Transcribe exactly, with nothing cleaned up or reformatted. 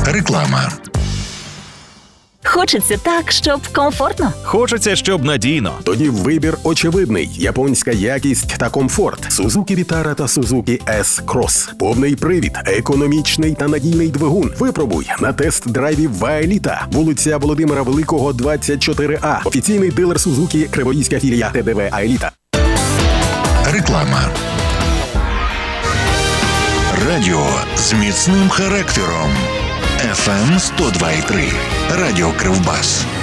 Реклама. Хочеться так, щоб комфортно. Хочеться, щоб надійно. Тоді вибір очевидний. Японська якість та комфорт. Suzuki Vitara та Suzuki S-Cross. Повний привід, економічний та надійний двигун. Випробуй на тест-драйві в Аеліта. Вулиця Володимира Великого, двадцять чотири А. Офіційний дилер Suzuki, Криворізька філія Т Д В Аеліта. Реклама. Радіо з міцним характером. еф ем сто два і три. Радіо Кривбас.